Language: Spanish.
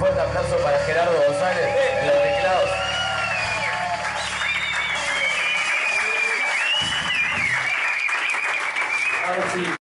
fuerte aplauso para Gerardo González en los teclados. Ahora sí.